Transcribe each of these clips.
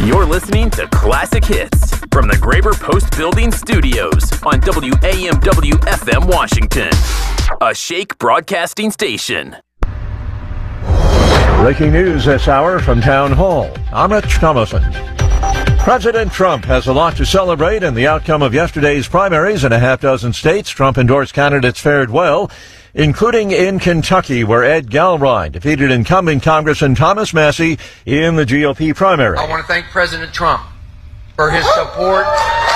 You're listening to Classic Hits from the Graber Post Building Studios on WAMW-FM Washington, a Shake broadcasting station. Breaking news this hour from Town Hall. I'm Rich Thomason. President Trump has a lot to celebrate in the outcome of yesterday's primaries in a half dozen states. Trump-endorsed candidates fared well, including in Kentucky, where Ed Galbraith defeated incumbent Congressman Thomas Massie in the GOP primary. I want to thank President Trump for his support,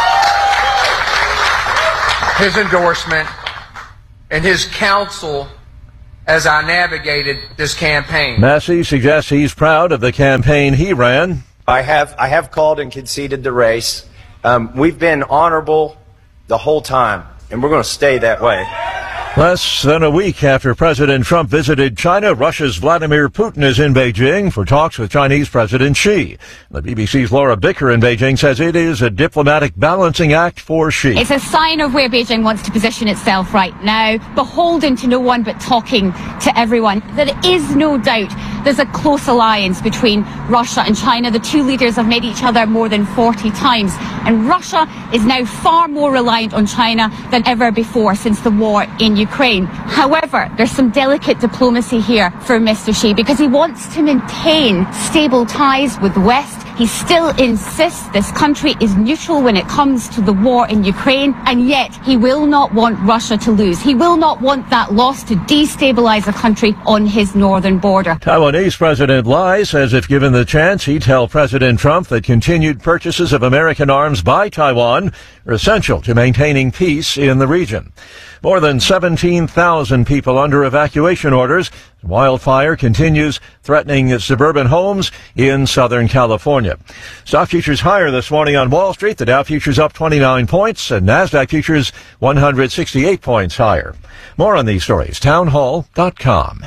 his endorsement, and his counsel as I navigated this campaign. Massie suggests he's proud of the campaign he ran. I have called and conceded the race. We've been honorable the whole time, and we're going to stay that way. Less than a week after President Trump visited China, Russia's Vladimir Putin is in Beijing for talks with Chinese President Xi. The BBC's Laura Bicker in Beijing says it is a diplomatic balancing act for Xi. It's a sign of where Beijing wants to position itself right now, beholden to no one but talking to everyone. There is no doubt there's a close alliance between Russia and China. The two leaders have met each other more than 40 times, and Russia is now far more reliant on China than ever before since the war in Ukraine. However, there's some delicate diplomacy here for Mr. Xi because he wants to maintain stable ties with the West. He still insists this country is neutral when it comes to the war in Ukraine, and yet he will not want Russia to lose. He will not want that loss to destabilize a country on his northern border. Taiwanese President Lai says if given the chance, he'd tell President Trump that continued purchases of American arms by Taiwan are essential to maintaining peace in the region. More than 17,000 people under evacuation orders. Wildfire continues threatening suburban homes in Southern California. Stock futures higher this morning on Wall Street. The Dow futures up 29 points and NASDAQ futures 168 points higher. More on these stories, townhall.com.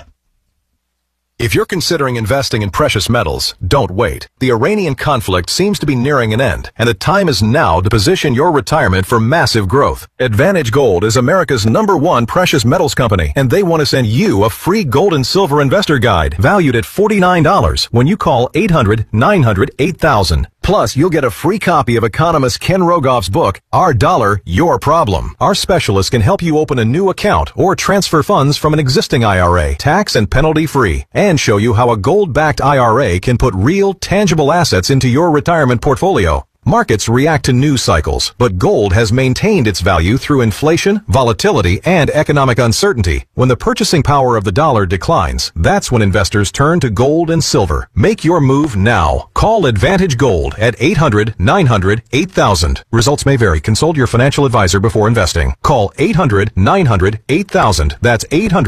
If you're considering investing in precious metals, don't wait. The Iranian conflict seems to be nearing an end, and the time is now to position your retirement for massive growth. Advantage Gold is America's #1 precious metals company, and they want to send you a free gold and silver investor guide valued at $49 when you call 800-900-8000. Plus, you'll get a free copy of economist Ken Rogoff's book, Our Dollar, Your Problem. Our specialist can help you open a new account or transfer funds from an existing IRA, tax and penalty free, and show you how a gold-backed IRA can put real, tangible assets into your retirement portfolio. Markets react to news cycles, but gold has maintained its value through inflation, volatility, and economic uncertainty. When the purchasing power of the dollar declines, that's when investors turn to gold and silver. Make your move now. Call Advantage Gold at 800-900-8000. Results may vary. Consult your financial advisor before investing. Call 800-900-8000. That's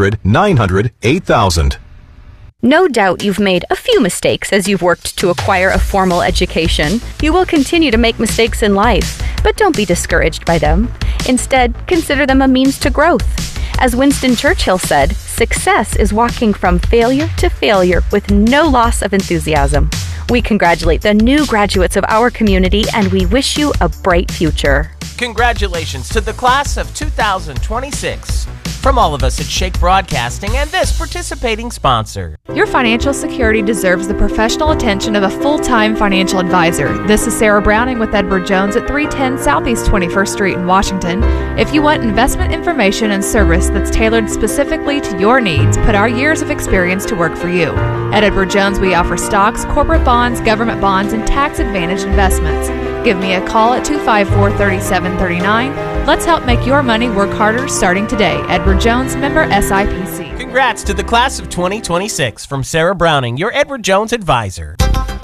800-900-8000. No doubt you've made a few mistakes as you've worked to acquire a formal education. You will continue to make mistakes in life, but don't be discouraged by them. Instead, consider them a means to growth. As Winston Churchill said, success is walking from failure to failure with no loss of enthusiasm. We congratulate the new graduates of our community, and we wish you a bright future. Congratulations to the class of 2026. From all of us at Shake Broadcasting and this participating sponsor. Your financial security deserves the professional attention of a full-time financial advisor. This is Sarah Browning with Edward Jones at 310 Southeast 21st Street in Washington. If you want investment information and service that's tailored specifically to your needs, put our years of experience to work for you. At Edward Jones, we offer stocks, corporate bonds, government bonds, and tax-advantaged investments. Give me a call at 254-3739. Let's help make your money work harder starting today. Edward Jones, member SIPC. Congrats to the class of 2026 from Sarah Browning, your Edward Jones advisor.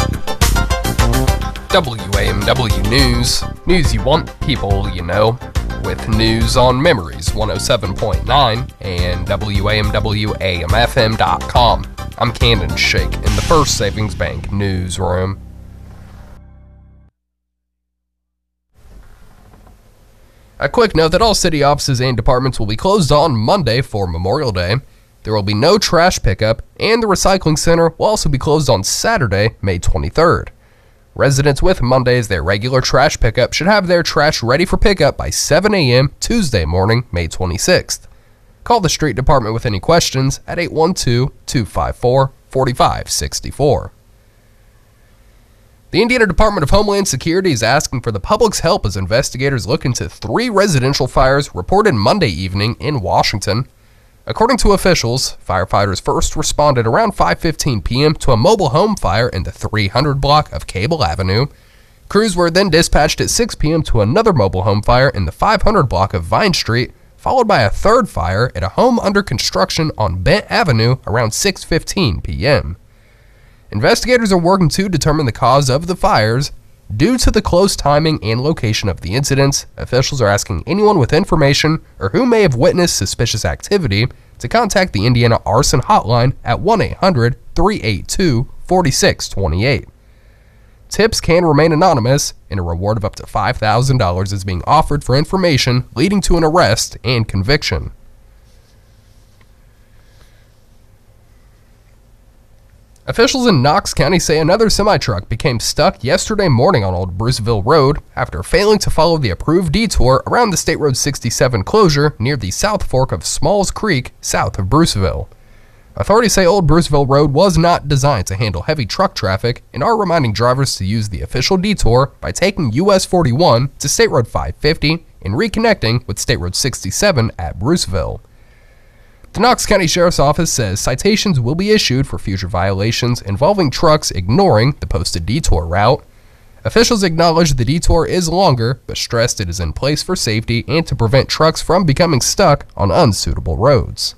WAMW News. News you want, people you know. With news on Memories 107.9 and WAMWAMFM.com. I'm Camden Shake in the First Savings Bank newsroom. A quick note that all city offices and departments will be closed on Monday for Memorial Day. There will be no trash pickup, and the recycling center will also be closed on Saturday, May 23rd. Residents with Monday as their regular trash pickup should have their trash ready for pickup by 7 a.m. Tuesday morning, May 26th. Call the street department with any questions at 812-254-4564. The Indiana Department of Homeland Security is asking for the public's help as investigators look into 3 residential fires reported Monday evening in Washington. According to officials, firefighters first responded around 5:15 p.m. to a mobile home fire in the 300 block of Cable Avenue. Crews were then dispatched at 6 p.m. to another mobile home fire in the 500 block of Vine Street, followed by a third fire at a home under construction on Bent Avenue around 6:15 p.m. Investigators are working to determine the cause of the fires. Due to the close timing and location of the incidents, officials are asking anyone with information or who may have witnessed suspicious activity to contact the Indiana Arson Hotline at 1-800-382-4628. Tips can remain anonymous, and a reward of up to $5,000 is being offered for information leading to an arrest and conviction. Officials in Knox County say another semi-truck became stuck yesterday morning on Old Bruceville Road after failing to follow the approved detour around the State Road 67 closure near the South Fork of Smalls Creek, south of Bruceville. Authorities say Old Bruceville Road was not designed to handle heavy truck traffic and are reminding drivers to use the official detour by taking US 41 to State Road 550 and reconnecting with State Road 67 at Bruceville. The Knox County Sheriff's Office says citations will be issued for future violations involving trucks ignoring the posted detour route. Officials acknowledge the detour is longer, but stressed it is in place for safety and to prevent trucks from becoming stuck on unsuitable roads.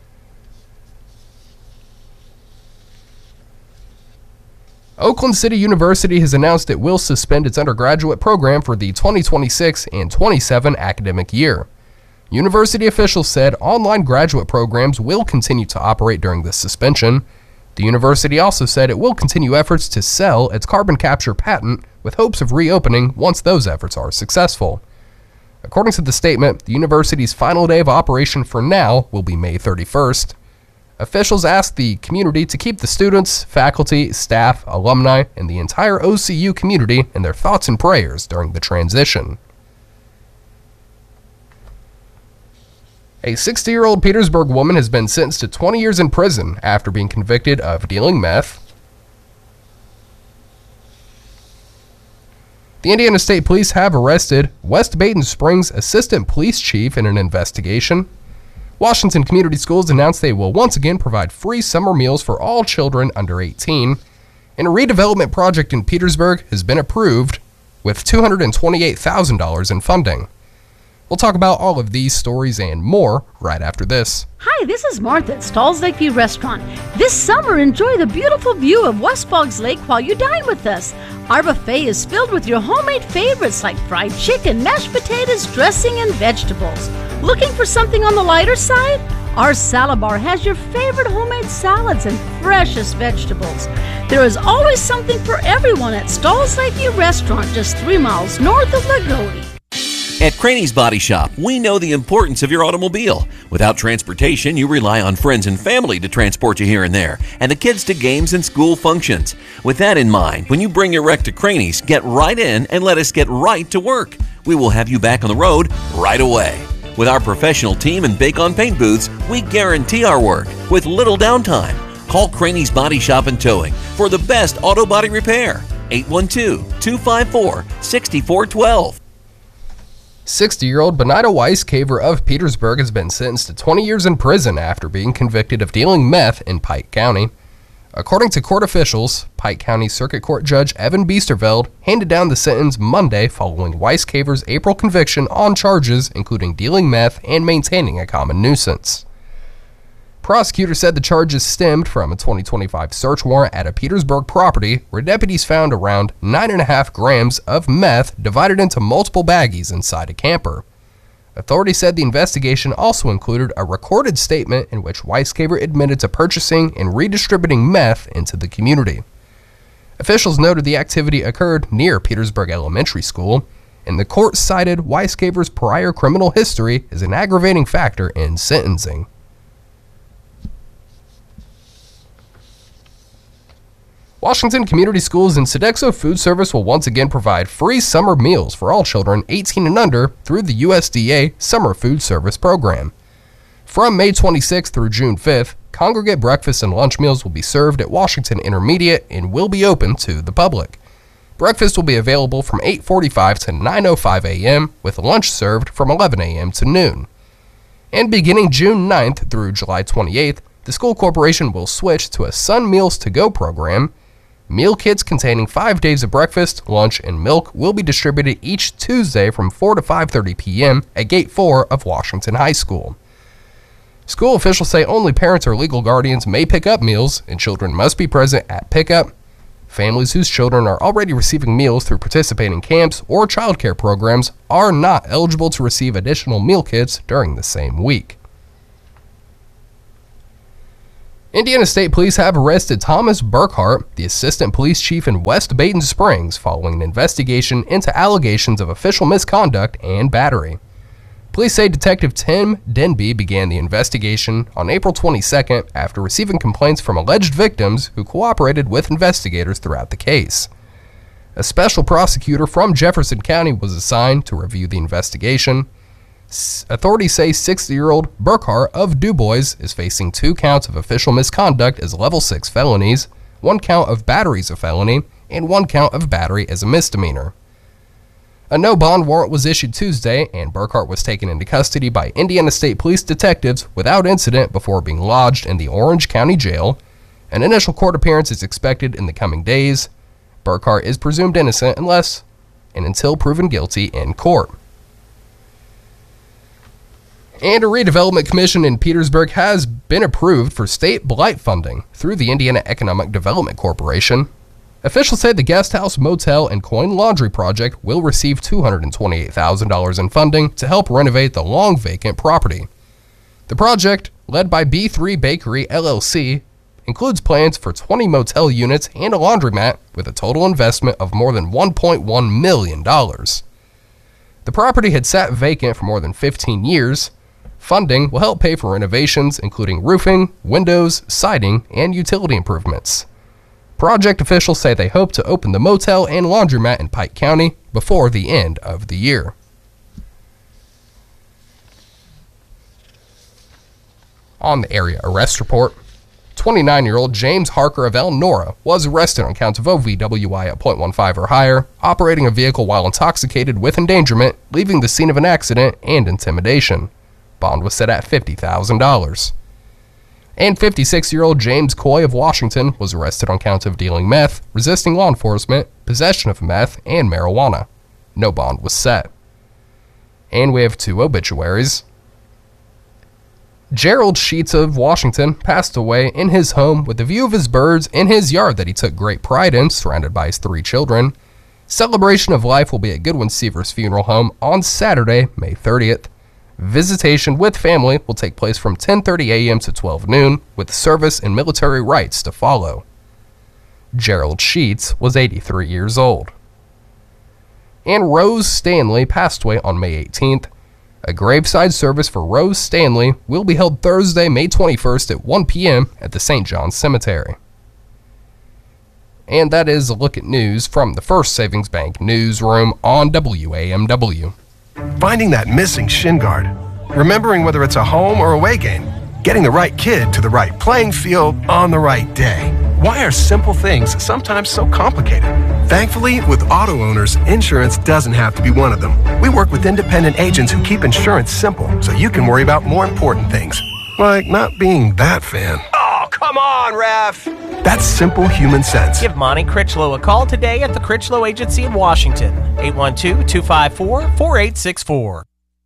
Oakland City University has announced it will suspend its undergraduate program for the 2026 and 27 academic year. University officials said online graduate programs will continue to operate during this suspension. The university also said it will continue efforts to sell its carbon capture patent with hopes of reopening once those efforts are successful. According to the statement, the university's final day of operation for now will be May 31st. Officials asked the community to keep the students, faculty, staff, alumni, and the entire OCU community in their thoughts and prayers during the transition. A 60-year-old Petersburg woman has been sentenced to 20 years in prison after being convicted of dealing meth. The Indiana State Police have arrested West Baden Springs Assistant Police Chief in an investigation. Washington Community Schools announced they will once again provide free summer meals for all children under 18. And a redevelopment project in Petersburg has been approved with $228,000 in funding. We'll talk about all of these stories and more right after this. Hi, this is Martha at Stalls Lakeview Restaurant. This summer, enjoy the beautiful view of West Boggs Lake while you dine with us. Our buffet is filled with your homemade favorites like fried chicken, mashed potatoes, dressing, and vegetables. Looking for something on the lighter side? Our salad bar has your favorite homemade salads and freshest vegetables. There is always something for everyone at Stalls Lakeview Restaurant, just 3 miles north of Lagodi. At Craney's Body Shop, we know the importance of your automobile. Without transportation, you rely on friends and family to transport you here and there, and the kids to games and school functions. With that in mind, when you bring your wreck to Craney's, get right in and let us get right to work. We will have you back on the road right away. With our professional team and Bake on Paint booths, we guarantee our work with little downtime. Call Craney's Body Shop and Towing for the best auto body repair. 812-254-6412. 60-year-old Benita Weisskaver of Petersburg has been sentenced to 20 years in prison after being convicted of dealing meth in Pike County. According to court officials, Pike County Circuit Court Judge Evan Biesterveld handed down the sentence Monday following Weisskaver's April conviction on charges including dealing meth and maintaining a common nuisance. Prosecutors said the charges stemmed from a 2025 search warrant at a Petersburg property where deputies found around 9.5 grams of meth divided into multiple baggies inside a camper. Authorities said the investigation also included a recorded statement in which Weisskaver admitted to purchasing and redistributing meth into the community. Officials noted the activity occurred near Petersburg Elementary School, and the court cited Weisskaver's prior criminal history as an aggravating factor in sentencing. Washington Community Schools and Sodexo Food Service will once again provide free summer meals for all children 18 and under through the USDA Summer Food Service Program. From May 26th through June 5th, congregate breakfast and lunch meals will be served at Washington Intermediate and will be open to the public. Breakfast will be available from 8:45 to 9:05 a.m., with lunch served from 11 a.m. to noon. And beginning June 9th through July 28th, the school corporation will switch to a Sun Meals to Go program. Meal kits containing 5 days of breakfast, lunch, and milk will be distributed each Tuesday from 4 to 5:30 p.m. at Gate 4 of Washington High School. School officials say only parents or legal guardians may pick up meals, and children must be present at pickup. Families whose children are already receiving meals through participating camps or childcare programs are not eligible to receive additional meal kits during the same week. Indiana State Police have arrested Thomas Burkhart, the assistant police chief in West Baton Springs, following an investigation into allegations of official misconduct and battery. Police say Detective Tim Denby began the investigation on April 22nd after receiving complaints from alleged victims who cooperated with investigators throughout the case. A special prosecutor from Jefferson County was assigned to review the investigation. Authorities say 60-year-old Burkhart of DuBois is facing 2 counts of official misconduct as level 6 felonies, 1 count of battery as a felony, and 1 count of battery as a misdemeanor. A no-bond warrant was issued Tuesday, and Burkhart was taken into custody by Indiana State Police detectives without incident before being lodged in the Orange County Jail. An initial court appearance is expected in the coming days. Burkhart is presumed innocent unless and until proven guilty in court. And a redevelopment commission in Petersburg has been approved for state blight funding through the Indiana Economic Development Corporation. Officials say the guest house, motel, and coin laundry project will receive $228,000 in funding to help renovate the long-vacant property. The project, led by B3 Bakery LLC, includes plans for 20 motel units and a laundromat with a total investment of more than $1.1 million. The property had sat vacant for more than 15 years. Funding will help pay for renovations, including roofing, windows, siding, and utility improvements. Project officials say they hope to open the motel and laundromat in Pike County before the end of the year. On the area arrest report, 29-year-old James Harker of Elnora was arrested on counts of OVWI at .15 or higher, operating a vehicle while intoxicated with endangerment, leaving the scene of an accident, and intimidation. Bond was set at $50,000. And 56-year-old James Coy of Washington was arrested on counts of dealing meth, resisting law enforcement, possession of meth, and marijuana. No bond was set. And we have 2 obituaries. Gerald Sheets of Washington passed away in his home with a view of his birds in his yard that he took great pride in, surrounded by his 3 children. Celebration of life will be at Goodwin Seavers Funeral Home on Saturday, May 30th. Visitation with family will take place from 10:30 a.m. to 12 noon, with service and military rites to follow. Gerald Sheets was 83 years old. And Rose Stanley passed away on May 18th. A graveside service for Rose Stanley will be held Thursday, May 21st at 1 p.m. at the St. John's Cemetery. And that is a look at news from the First Savings Bank newsroom on WAMW. Finding that missing shin guard, remembering whether it's a home or away game, getting the right kid to the right playing field on the right day. Why are simple things sometimes so complicated? Thankfully, with auto owners, insurance doesn't have to be one of them. We work with independent agents who keep insurance simple so you can worry about more important things, like not being that fan. Oh, come on, ref! That's simple human sense. Give Monty Critchlow a call today at the Critchlow Agency in Washington, 812-254-4864.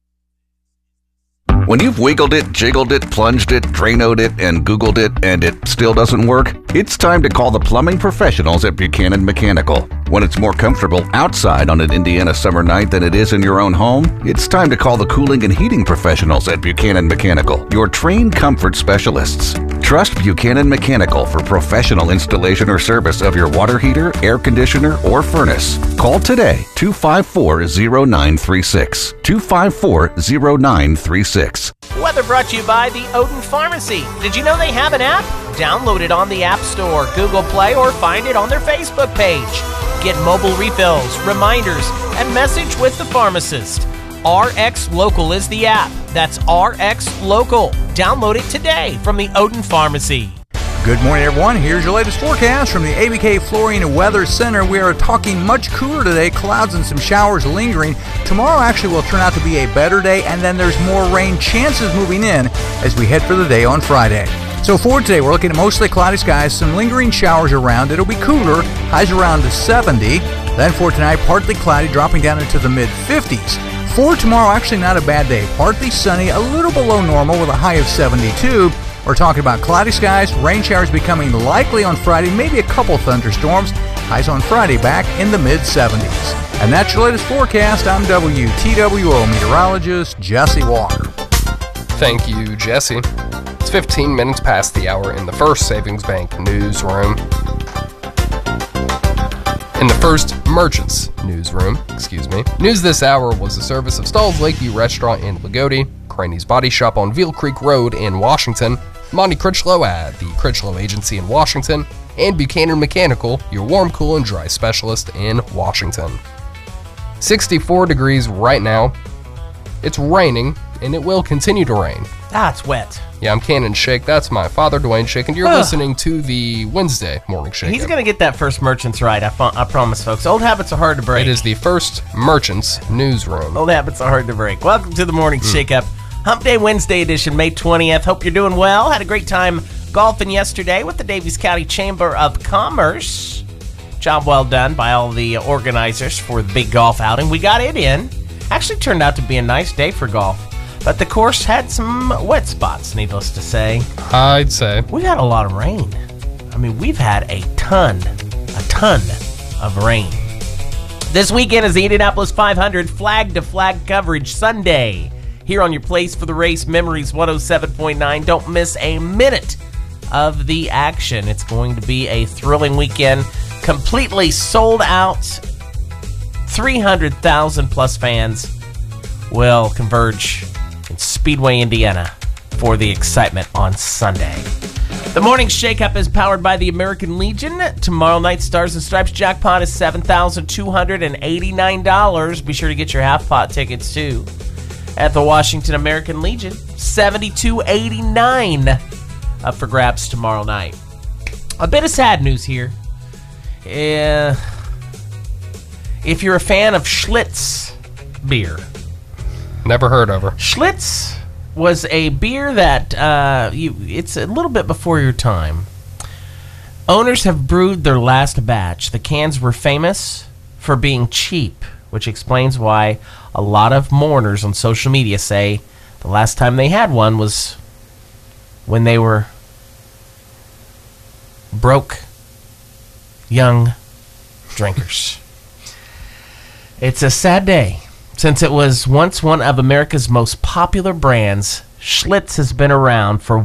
When you've wiggled it, jiggled it, plunged it, Dranoed it, and Googled it, and it still doesn't work, it's time to call the plumbing professionals at Buchanan Mechanical. When it's more comfortable outside on an Indiana summer night than it is in your own home, it's time to call the cooling and heating professionals at Buchanan Mechanical, your trained comfort specialists. Trust Buchanan Mechanical for professional installation or service of your water heater, air conditioner, or furnace. Call today, 254-0936. 254-0936. Weather brought to you by the Odin Pharmacy. Did you know they have an app? Download it on the App Store, Google Play, or find it on their Facebook page. Get mobile refills, reminders, and message with the pharmacist. RX Local is the app. That's RX Local. Download it today from the Odin Pharmacy. Good morning, everyone. Here's your latest forecast from the ABK Flooring Weather Center. We are talking much cooler today, clouds and some showers lingering. Tomorrow actually will turn out to be a better day, and then there's more rain chances moving in as we head for the day on Friday. So for today, we're looking at mostly cloudy skies, some lingering showers around. It'll be cooler, highs around to 70. Then for tonight, partly cloudy, dropping down into the mid-50s. For tomorrow, actually not a bad day. Partly sunny, a little below normal with a high of 72. We're talking about cloudy skies, rain showers becoming likely on Friday, maybe a couple thunderstorms. Highs on Friday back in the mid-70s. And that's your latest forecast. I'm WTWO meteorologist Jesse Walker. Thank you, Jesse. It's 15 minutes past the hour in the First Savings Bank newsroom. In the First Merchants newsroom, News this hour was a service of Stahl's Lakeview Restaurant in Lagodi, Craney's Body Shop on Veal Creek Road in Washington, Monty Critchlow at the Critchlow Agency in Washington, and Buchanan Mechanical, your warm, cool, and dry specialist in Washington. 64 degrees right now. It's raining, and it will continue to rain. It's wet. Yeah, I'm Cannon Shake. That's my father, Dwayne Shake, and you're listening to the Wednesday Morning Shake. He's going to get that First Merchants right, I promise, folks. Old habits are hard to break. It is the First Merchants newsroom. Old habits are hard to break. Welcome to the Morning Shake-Up. Hump Day Wednesday edition, May 20th. Hope you're doing well. Had a great time golfing yesterday with the Daviess County Chamber of Commerce. Job well done by all the organizers for the big golf outing. We got it in. Actually turned out to be a nice day for golf. But the course had some wet spots, needless to say. I'd say. We had a lot of rain. I mean, we've had a ton of rain. This weekend is the Indianapolis 500 flag-to-flag coverage Sunday. Here on your place for the race, Memories 107.9. Don't miss a minute of the action. It's going to be a thrilling weekend. Completely sold out. 300,000 plus fans will converge in Speedway, Indiana for the excitement on Sunday. The Morning Shake-Up is powered by the American Legion. Tomorrow night, Stars and Stripes jackpot is $7,289. Be sure to get your half-pot tickets, too. At the Washington American Legion, $72.89 up for grabs tomorrow night. A bit of sad news here. If you're a fan of Schlitz beer. Never heard of her. Schlitz was a beer that it's a little bit before your time. Owners have brewed their last batch. The cans were famous for being cheap, which explains why a lot of mourners on social media say the last time they had one was when they were broke, young drinkers. It's a sad day. Since it was once one of America's most popular brands, Schlitz has been around for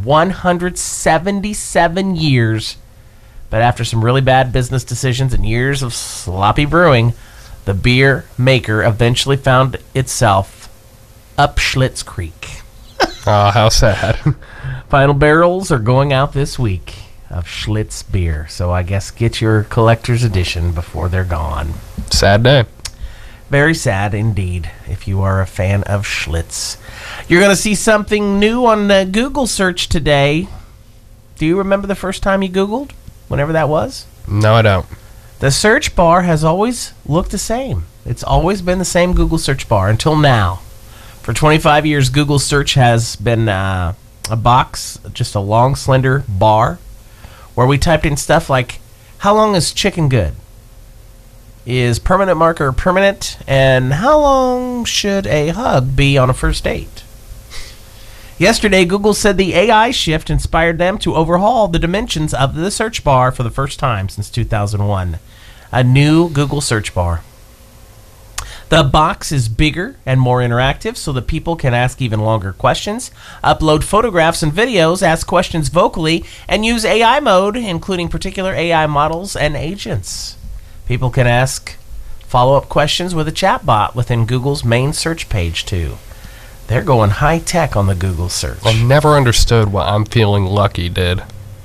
177 years. But after some really bad business decisions and years of sloppy brewing, the beer maker eventually found itself up Schlitz Creek. Oh, how sad. Final barrels are going out this week of Schlitz beer. So I guess get your collector's edition before they're gone. Sad day. Very sad indeed if you are a fan of Schlitz. You're going to see something new on Google search today. Do you remember the first time you Googled? Whenever that was? No, I don't. The search bar has always looked the same. It's always been the same Google search bar until now. For 25 years, Google search has been a box, just a long, slender bar, where we typed in stuff like, how long is chicken good? Is permanent marker permanent? And how long should a hug be on a first date? Yesterday, Google said the AI shift inspired them to overhaul the dimensions of the search bar for the first time since 2001. A new Google search bar. The box is bigger and more interactive so that people can ask even longer questions, upload photographs and videos, ask questions vocally, and use AI mode, including particular AI models and agents. People can ask follow-up questions with a chatbot within Google's main search page, too. They're going high-tech on the Google search. I never understood what I'm feeling lucky did.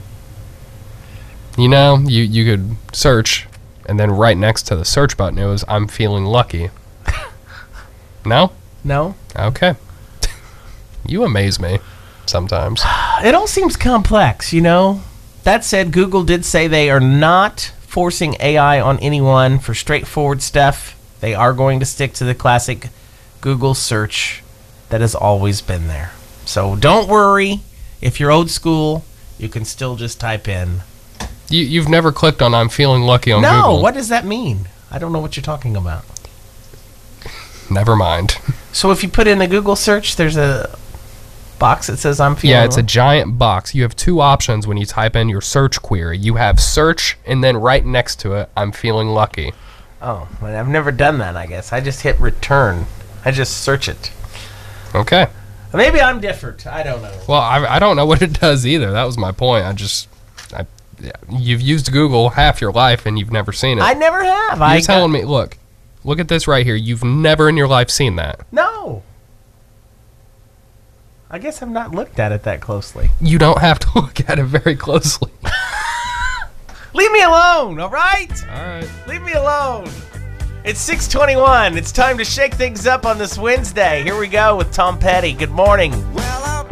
You know, you could search, and then right next to the search button, it was I'm feeling lucky. No? No. Okay. You amaze me sometimes. It all seems complex, you know? That said, Google did say they are not forcing AI on anyone for straightforward stuff. They are going to stick to the classic Google search that has always been there. So don't worry. If you're old school, you can still just type in. You've never clicked on I'm feeling lucky on Google. No, what does that mean? I don't know what you're talking about. Never mind. So if you put in the Google search, there's a box that says I'm feeling Yeah, it's a giant box. You have two options when you type in your search query. You have search, and then right next to it, I'm feeling lucky. Oh, well, I've never done that, I guess. I just hit return. I just search it. Okay. Maybe I'm different. I don't know. Well, I don't know what it does either. That was my point. You've used Google half your life, and you've never seen it. I never have. You're telling me, look at this right here. You've never in your life seen that. No. I guess I've not looked at it that closely. You don't have to look at it very closely. Leave me alone, all right? All right. Leave me alone. It's 6:21. It's time to shake things up on this Wednesday. Here we go with Tom Petty. Good morning.